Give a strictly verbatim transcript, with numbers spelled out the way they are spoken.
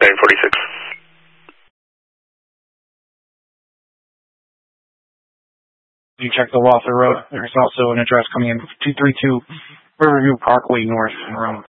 nine forty-six. You check the Walther Road. There's also an address coming in two thirty-two Riverview Parkway North. Around